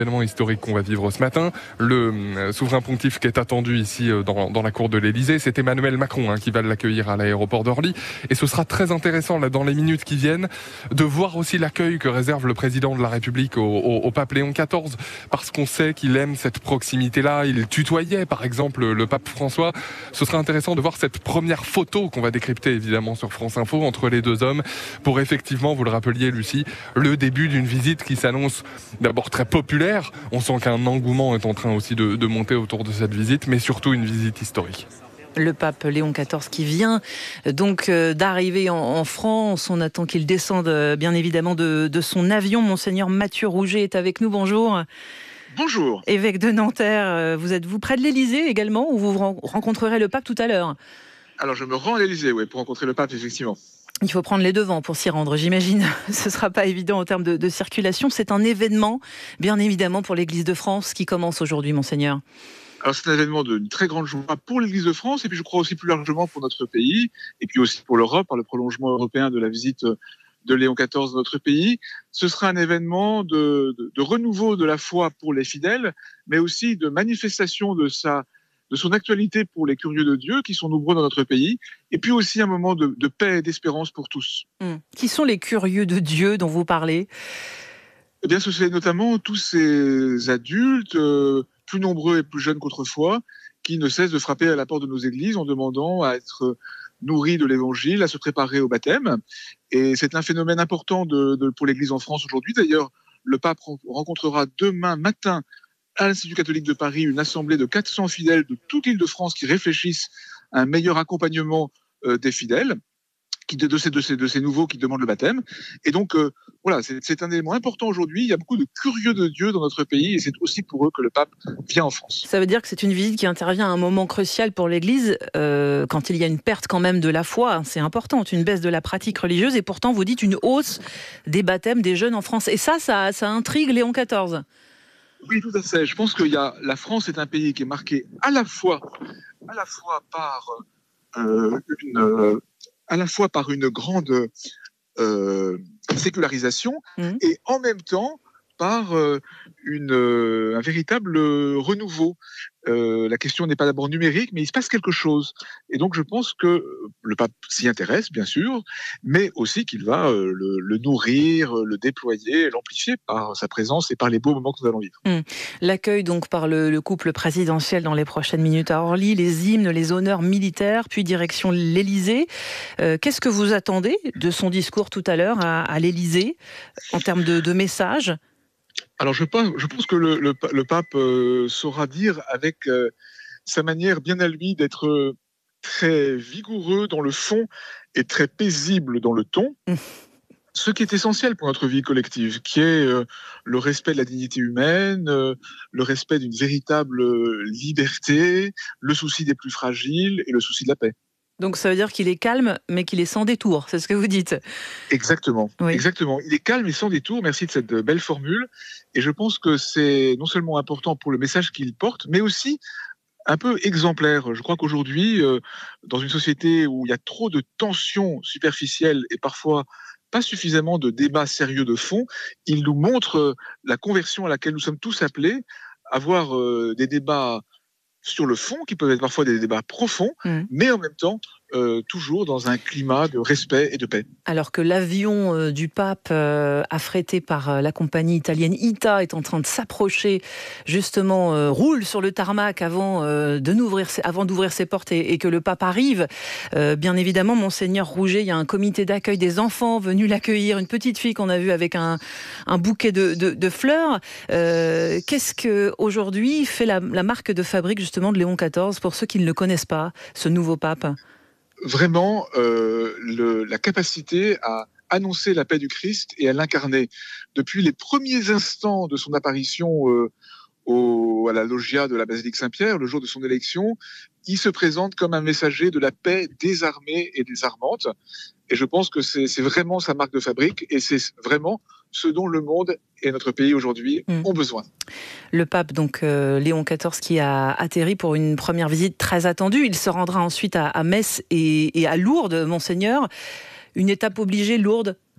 Événement historique qu'on va vivre ce matin. Le souverain pontife qui est attendu ici dans la cour de l'Elysée, c'est Emmanuel Macron qui va l'accueillir à l'aéroport d'Orly. Et ce sera très intéressant là dans les minutes qui viennent de voir aussi l'accueil que réserve le président de la République au pape Léon XIV, parce qu'on sait qu'il aime cette proximité-là. Il tutoyait par exemple le pape François. Ce sera intéressant de voir cette première photo qu'on va décrypter évidemment sur France Info entre les deux hommes pour effectivement, vous le rappeliez Lucie, le début d'une visite qui s'annonce d'abord très populaire. On sent qu'un engouement est en train aussi de monter autour de cette visite, mais surtout une visite historique. Le pape Léon XIV qui vient donc d'arriver en France. On attend qu'il descende bien évidemment de son avion. Monseigneur Mathieu Rouget est avec nous. Bonjour. Bonjour. Évêque de Nanterre, vous êtes-vous près de l'Elysée également, où vous rencontrerez le pape tout à l'heure? Alors je me rends à l'Elysée, oui, pour rencontrer le pape, effectivement. Il faut prendre les devants pour s'y rendre, j'imagine. Ce ne sera pas évident en termes de circulation. C'est un événement, bien évidemment, pour l'Église de France qui commence aujourd'hui, Monseigneur. Alors c'est un événement d'une très grande joie pour l'Église de France, et puis je crois aussi plus largement pour notre pays, et puis aussi pour l'Europe, par le prolongement européen de la visite de Léon XIV dans notre pays. Ce sera un événement de renouveau de la foi pour les fidèles, mais aussi de manifestation de son actualité pour les curieux de Dieu, qui sont nombreux dans notre pays, et puis aussi un moment de paix et d'espérance pour tous. Qui sont les curieux de Dieu dont vous parlez ? Eh bien, ce sont notamment tous ces adultes, plus nombreux et plus jeunes qu'autrefois, qui ne cessent de frapper à la porte de nos églises en demandant à être nourris de l'Évangile, à se préparer au baptême. Et c'est un phénomène important pour l'Église en France aujourd'hui. D'ailleurs, le pape rencontrera demain matin à l'Institut catholique de Paris une assemblée de 400 fidèles de toute l'Île-de-France qui réfléchissent à un meilleur accompagnement des fidèles, de ces nouveaux qui demandent le baptême. Et donc, voilà, c'est un élément important aujourd'hui. Il y a beaucoup de curieux de Dieu dans notre pays, et c'est aussi pour eux que le pape vient en France. Ça veut dire que c'est une visite qui intervient à un moment crucial pour l'Église, quand il y a une perte quand même de la foi, c'est important, une baisse de la pratique religieuse, et pourtant vous dites une hausse des baptêmes des jeunes en France. Et ça intrigue Léon XIV. Oui, tout à fait. Je pense que la France est un pays qui est marqué à la fois par une grande sécularisation et en même temps par un véritable renouveau. La question n'est pas d'abord numérique, mais il se passe quelque chose. Et donc je pense que le pape s'y intéresse, bien sûr, mais aussi qu'il va le nourrir, le déployer, l'amplifier par sa présence et par les beaux moments que nous allons vivre. L'accueil donc par le couple présidentiel dans les prochaines minutes à Orly, les hymnes, les honneurs militaires, puis direction l'Élysée. Qu'est-ce que vous attendez de son discours tout à l'heure à l'Élysée en termes de message ? Alors je pense que le pape saura dire avec sa manière bien à lui d'être très vigoureux dans le fond et très paisible dans le ton, ce qui est essentiel pour notre vie collective, qui est le respect de la dignité humaine, le respect d'une véritable liberté, le souci des plus fragiles et le souci de la paix. Donc ça veut dire qu'il est calme, mais qu'il est sans détour, c'est ce que vous dites. Exactement, oui. Exactement. Il est calme et sans détour, merci de cette belle formule. Et je pense que c'est non seulement important pour le message qu'il porte, mais aussi un peu exemplaire. Je crois qu'aujourd'hui, dans une société où il y a trop de tensions superficielles et parfois pas suffisamment de débats sérieux de fond, il nous montre la conversion à laquelle nous sommes tous appelés, avoir des débats sur le fond, qui peuvent être parfois des débats profonds, mais en même temps, toujours dans un climat de respect et de paix. Alors que l'avion du pape, affrété par la compagnie italienne ITA, est en train de s'approcher, justement, roule sur le tarmac avant d'ouvrir ses portes et que le pape arrive. Bien évidemment, Monseigneur Rouget, il y a un comité d'accueil des enfants venu l'accueillir, une petite fille qu'on a vue avec un bouquet de fleurs. Qu'est-ce que aujourd'hui fait la marque de fabrique justement de Léon XIV pour ceux qui ne le connaissent pas, ce nouveau pape ? Vraiment la capacité à annoncer la paix du Christ et à l'incarner. Depuis les premiers instants de son apparition à la loggia de la basilique Saint-Pierre, le jour de son élection, il se présente comme un messager de la paix désarmée et désarmante. Et je pense que c'est vraiment sa marque de fabrique, et c'est vraiment ce dont le monde et notre pays aujourd'hui ont besoin. Le pape, donc Léon XIV, qui a atterri pour une première visite très attendue. Il se rendra ensuite à Metz et à Lourdes, Monseigneur. Une étape obligée, Lourdes ?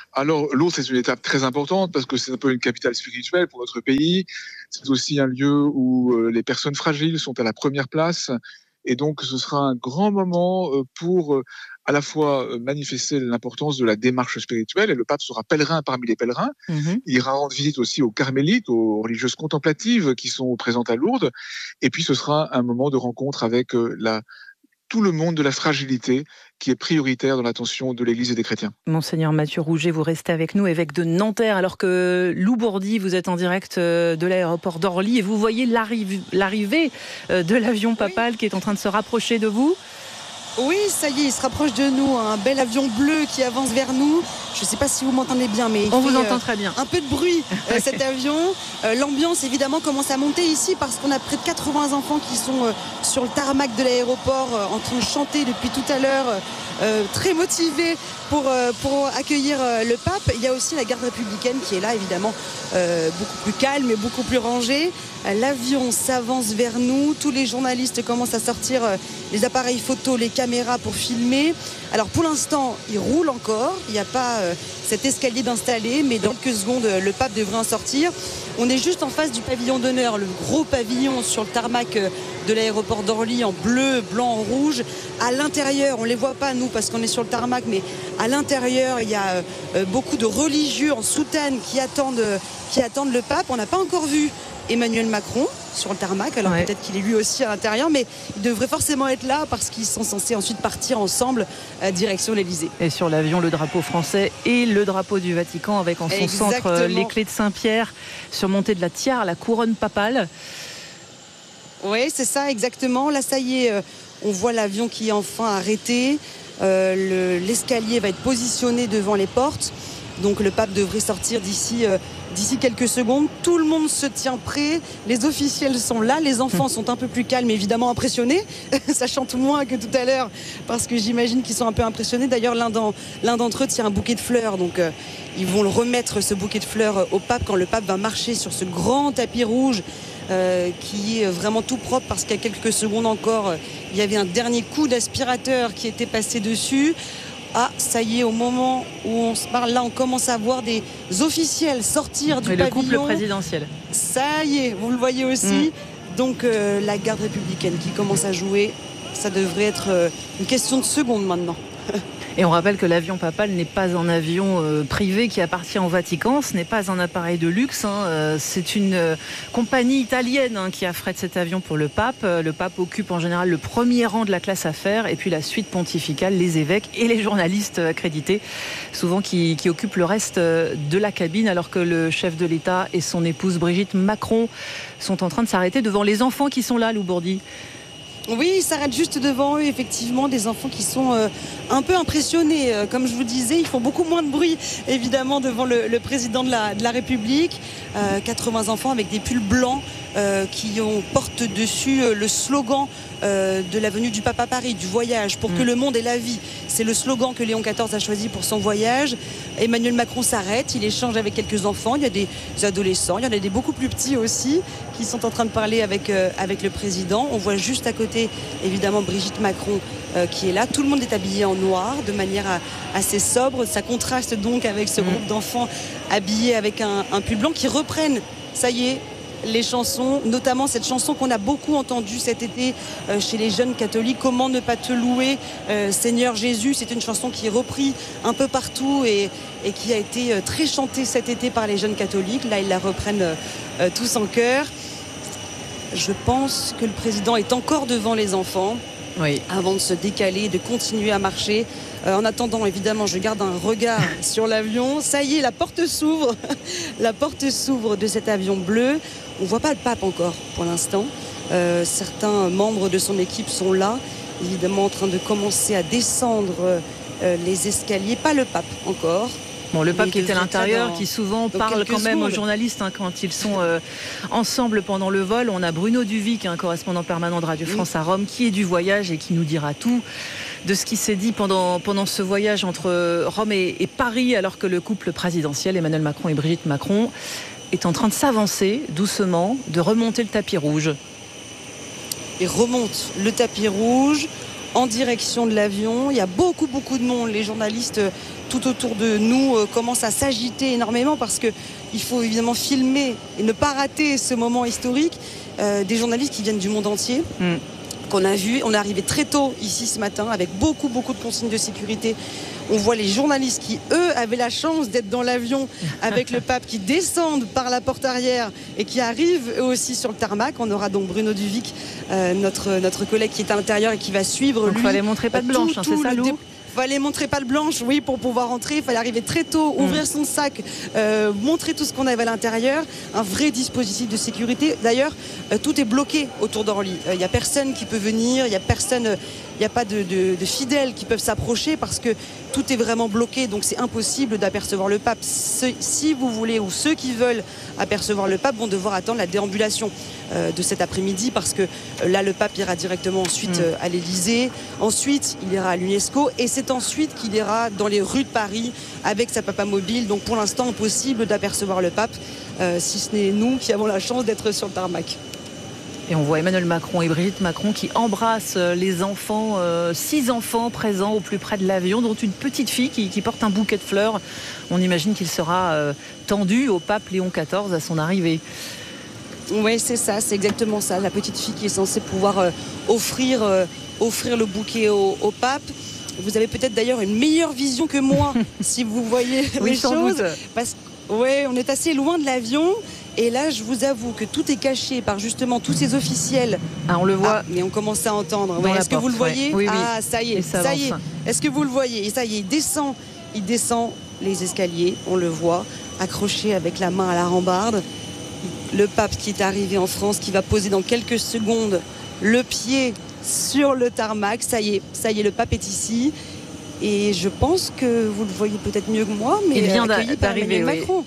Alors, Lourdes, c'est une étape très importante parce que c'est un peu une capitale spirituelle pour notre pays. C'est aussi un lieu où les personnes fragiles sont à la première place. Et donc, ce sera un grand moment pour à la fois manifester l'importance de la démarche spirituelle. Et le pape sera pèlerin parmi les pèlerins. Il ira rendre visite aussi aux carmélites, aux religieuses contemplatives qui sont présentes à Lourdes. Et puis, ce sera un moment de rencontre avec tout le monde de la fragilité qui est prioritaire dans l'attention de l'Église et des chrétiens. Monseigneur Mathieu Rouget, vous restez avec nous, évêque de Nanterre, alors que Lou Bourdi, vous êtes en direct de l'aéroport d'Orly et vous voyez l'arrivée de l'avion papal qui est en train de se rapprocher de vous. Oui, ça y est, il se rapproche de nous, un bel avion bleu qui avance vers nous. Je ne sais pas si vous m'entendez bien, mais on vous entend très bien. Un peu de bruit, cet avion. L'ambiance, évidemment, commence à monter ici parce qu'on a près de 80 enfants qui sont sur le tarmac de l'aéroport en train de chanter depuis tout à l'heure, très motivés pour accueillir le pape. Il y a aussi la garde républicaine qui est là, évidemment, beaucoup plus calme et beaucoup plus rangée. L'avion s'avance vers nous. Tous les journalistes commencent à sortir les appareils photo, les caméras pour filmer. Alors pour l'instant, il roule encore. Il n'y a pas cet escalier d'installer, mais dans quelques secondes, le pape devrait en sortir. On est juste en face du pavillon d'honneur, le gros pavillon sur le tarmac de l'aéroport d'Orly en bleu, blanc, rouge. À l'intérieur, on ne les voit pas nous parce qu'on est sur le tarmac, mais à l'intérieur, il y a beaucoup de religieux en soutane qui attendent le pape. On n'a pas encore vu Emmanuel Macron sur le tarmac, alors peut-être qu'il est lui aussi à l'intérieur, mais il devrait forcément être là parce qu'ils sont censés ensuite partir ensemble direction l'Elysée. Et sur l'avion, le drapeau français et le drapeau du Vatican avec en son centre les clés de Saint-Pierre surmontées de la tiare, la couronne papale. Oui, c'est ça, exactement. Là, ça y est, on voit l'avion qui est enfin arrêté. L'escalier va être positionné devant les portes. Donc le pape devrait sortir d'ici quelques secondes. Tout le monde se tient prêt. Les officiels sont là. Les enfants sont un peu plus calmes, évidemment impressionnés. Ça chante moins que tout à l'heure parce que j'imagine qu'ils sont un peu impressionnés. D'ailleurs, l'un d'entre eux tient un bouquet de fleurs. Donc ils vont le remettre, ce bouquet de fleurs, au pape quand le pape va marcher sur ce grand tapis rouge qui est vraiment tout propre parce qu'il y a quelques secondes encore, il y avait un dernier coup d'aspirateur qui était passé dessus. Ah, ça y est, au moment où on se parle, là, on commence à voir des officiels sortir du pavillon. Le couple présidentiel. Ça y est, vous le voyez aussi. Donc, la garde républicaine qui commence à jouer, ça devrait être une question de secondes maintenant. Et on rappelle que l'avion papal n'est pas un avion privé qui appartient au Vatican, ce n'est pas un appareil de luxe, c'est une compagnie italienne qui affrète cet avion pour le pape. Le pape occupe en général le premier rang de la classe affaires et puis la suite pontificale, les évêques et les journalistes accrédités, souvent qui occupent le reste de la cabine, alors que le chef de l'État et son épouse Brigitte Macron sont en train de s'arrêter devant les enfants qui sont là, Lou Bourdi. Oui, ils s'arrêtent juste devant eux, effectivement, des enfants qui sont un peu impressionnés. Comme je vous disais, ils font beaucoup moins de bruit, évidemment, devant le président de la République. 80 enfants avec des pulls blancs qui portent dessus le slogan de la venue du pape à Paris, du voyage, pour que le monde ait la vie. C'est le slogan que Léon XIV a choisi pour son voyage. Emmanuel Macron s'arrête, il échange avec quelques enfants, il y a des adolescents, il y en a des beaucoup plus petits aussi qui sont en train de parler avec le président. On voit juste à côté, évidemment, Brigitte Macron qui est là. Tout le monde est habillé en noir de manière assez sobre. Ça contraste donc avec ce groupe d'enfants habillés avec un pull blanc qui reprennent, ça y est, les chansons, notamment cette chanson qu'on a beaucoup entendue cet été chez les jeunes catholiques, Comment ne pas te louer, Seigneur Jésus. C'est une chanson qui est reprise un peu partout et qui a été très chantée cet été par les jeunes catholiques. Là, ils la reprennent tous en chœur. Je pense que le président est encore devant les enfants. Oui. Avant de se décaler, de continuer à marcher. En attendant, évidemment, je garde un regard sur l'avion. Ça y est, la porte s'ouvre. La porte s'ouvre de cet avion bleu. On ne voit pas le pape encore pour l'instant. Certains membres de son équipe sont là, évidemment en train de commencer à descendre les escaliers. Pas le pape encore. Bon, le pape qui est à l'intérieur, qui souvent parle quand même aux journalistes quand ils sont ensemble pendant le vol. On a Bruno Duvic, correspondant permanent de Radio France à Rome, qui est du voyage et qui nous dira tout de ce qui s'est dit pendant ce voyage entre Rome et Paris, alors que le couple présidentiel, Emmanuel Macron et Brigitte Macron, est en train de s'avancer doucement, de remonter le tapis rouge. Il remonte le tapis rouge en direction de l'avion. Il y a beaucoup de monde. Les journalistes tout autour de nous commence à s'agiter énormément parce qu'il faut évidemment filmer et ne pas rater ce moment historique. Des journalistes qui viennent du monde entier. Qu'on a vu, on est arrivé très tôt ici ce matin avec beaucoup de consignes de sécurité. On voit les journalistes qui, eux, avaient la chance d'être dans l'avion avec le pape, qui descendent par la porte arrière et qui arrivent eux aussi sur le tarmac. On aura donc Bruno Duvic, notre collègue qui est à l'intérieur et qui va suivre. Donc il fallait montrer patte blanche, c'est ça, Lou ? Fallait montrer patte blanche, oui, pour pouvoir entrer. Il fallait arriver très tôt, ouvrir son sac, montrer tout ce qu'on avait à l'intérieur. Un vrai dispositif de sécurité. D'ailleurs, tout est bloqué autour d'Orly. Il n'y a personne qui peut venir, il n'y a pas de fidèles qui peuvent s'approcher parce que tout est vraiment bloqué. Donc c'est impossible d'apercevoir le pape. Si vous voulez, ou ceux qui veulent apercevoir le pape vont devoir attendre la déambulation de cet après-midi parce que là, le pape ira directement ensuite à l'Élysée. Ensuite, il ira à l'UNESCO et c'est ensuite qu'il ira dans les rues de Paris avec sa papamobile. Donc pour l'instant, impossible d'apercevoir le pape si ce n'est nous qui avons la chance d'être sur le tarmac. Et on voit Emmanuel Macron et Brigitte Macron qui embrassent les enfants, 6 enfants présents au plus près de l'avion, dont une petite fille qui porte un bouquet de fleurs. On imagine qu'il sera tendu au pape Léon XIV à son arrivée. Oui, c'est ça, c'est exactement ça. La petite fille qui est censée pouvoir offrir le bouquet au pape. Vous avez peut-être d'ailleurs une meilleure vision que moi si vous voyez les choses. Parce que on est assez loin de l'avion. Et là, je vous avoue que tout est caché par justement tous ces officiels. Ah, on le voit. Mais on commence à entendre. Est-ce que vous le voyez ? Oui. Ah, ça y est, ça y est. Est-ce que vous le voyez ? Et ça y est, il descend les escaliers, on le voit, accroché avec la main à la rambarde. Le pape qui est arrivé en France, qui va poser dans quelques secondes le pied sur le tarmac. Ça y est, le pape est ici. Et je pense que vous le voyez peut-être mieux que moi, mais il vient accueilli par d'arriver, Emmanuel Macron.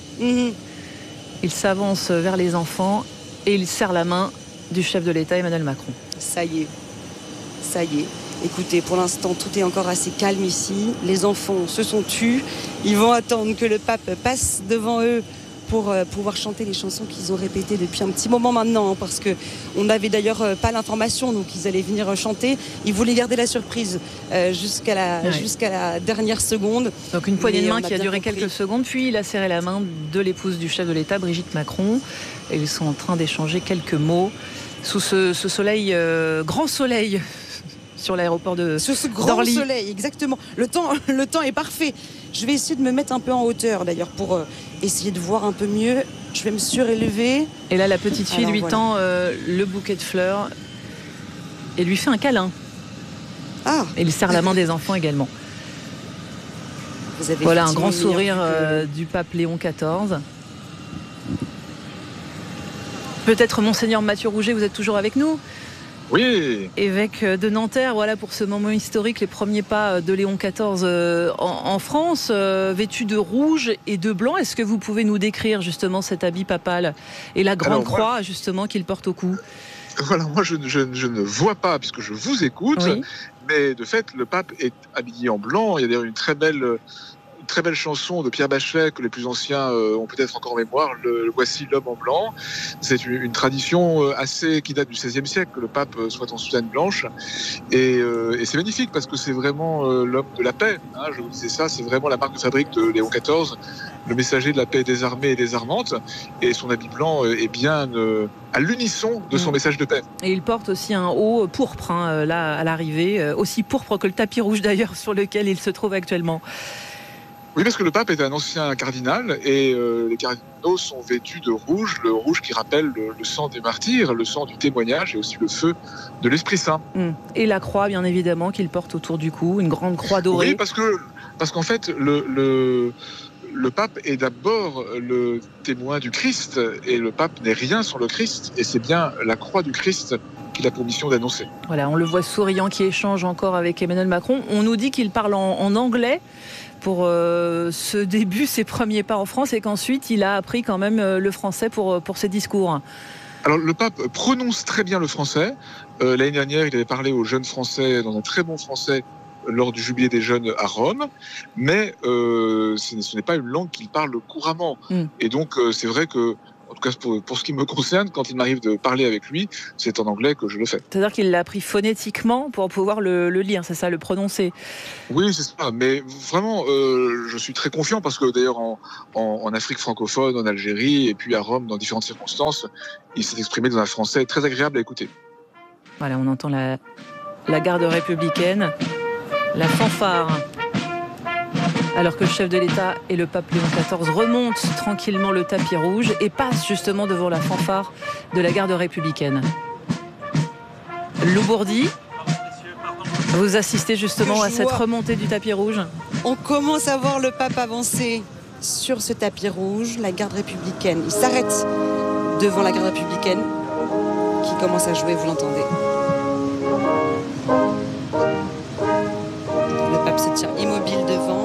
Il s'avance vers les enfants et il serre la main du chef de l'État, Emmanuel Macron. Ça y est. Écoutez, pour l'instant, tout est encore assez calme ici. Les enfants se sont tus. Ils vont attendre que le pape passe devant eux pour pouvoir chanter les chansons qu'ils ont répétées depuis un petit moment maintenant, parce qu'on n'avait d'ailleurs pas l'information, donc ils allaient venir chanter. Ils voulaient garder la surprise jusqu'à la dernière seconde. Donc une poignée de main qui a duré quelques secondes, puis il a serré la main de l'épouse du chef de l'État, Brigitte Macron, et ils sont en train d'échanger quelques mots sous ce soleil, grand soleil sur l'aéroport de sur ce grand soleil, exactement. Le temps est parfait. Je vais essayer de me mettre un peu en hauteur d'ailleurs pour essayer de voir un peu mieux. Je vais me surélever. Et là, la petite fille lui tend le bouquet de fleurs et lui fait un câlin. Et il serre la main des enfants également. Voilà un grand sourire du pape Léon XIV. Peut-être Monseigneur Mathieu Rouget, vous êtes toujours avec nous ? Oui. Évêque de Nanterre, voilà pour ce moment historique, les premiers pas de Léon XIV en France, vêtu de rouge et de blanc. Est-ce que vous pouvez nous décrire justement cet habit papal et la grande croix justement qu'il porte au cou ? Voilà, moi je ne vois pas puisque je vous écoute, mais de fait le pape est habillé en blanc. Il y a d'ailleurs une très belle chanson de Pierre Bachelet que les plus anciens ont peut-être encore en mémoire, le Voici l'homme en blanc. C'est une tradition qui date du XVIe siècle, que le pape soit en soutane blanche. Et c'est magnifique parce que c'est vraiment l'homme de la paix. Je vous disais ça, c'est vraiment la marque de fabrique de Léon XIV, le messager de la paix désarmée et désarmante. Et son habit blanc est bien à l'unisson de son message de paix. Et il porte aussi un haut pourpre là à l'arrivée, aussi pourpre que le tapis rouge d'ailleurs sur lequel il se trouve actuellement. Oui, parce que le pape est un ancien cardinal et les cardinaux sont vêtus de rouge, le rouge qui rappelle le sang des martyrs, le sang du témoignage et aussi le feu de l'Esprit Saint. Et la croix, bien évidemment, qu'il porte autour du cou, une grande croix dorée. Oui, parce qu'en fait, le pape est d'abord le témoin du Christ et le pape n'est rien sans le Christ et c'est bien la croix du Christ qu'il a pour mission d'annoncer. Voilà, on le voit souriant qui échange encore avec Emmanuel Macron. On nous dit qu'il parle en anglais pour ce début, ses premiers pas en France, et qu'ensuite il a appris quand même le français pour ses discours. Alors le pape prononce très bien le français. L'année dernière, il avait parlé aux jeunes Français dans un très bon français lors du jubilé des jeunes à Rome, mais ce n'est pas une langue qu'il parle couramment. Et donc c'est vrai que En tout cas, pour ce qui me concerne, quand il m'arrive de parler avec lui, c'est en anglais que je le fais. C'est-à-dire qu'il l'a appris phonétiquement pour pouvoir le lire, c'est ça, le prononcer? Oui, c'est ça. Mais vraiment, je suis très confiant parce que d'ailleurs, en Afrique francophone, en Algérie et puis à Rome, dans différentes circonstances, il s'est exprimé dans un français très agréable à écouter. Voilà, on entend la garde républicaine, la fanfare. Alors que le chef de l'État et le pape Léon XIV remontent tranquillement le tapis rouge et passent justement devant la fanfare de la garde républicaine. Lou Bourdi, vous assistez justement à cette remontée du tapis rouge. On commence à voir le pape avancer sur ce tapis rouge, la garde républicaine. Il s'arrête devant la garde républicaine qui commence à jouer, vous l'entendez.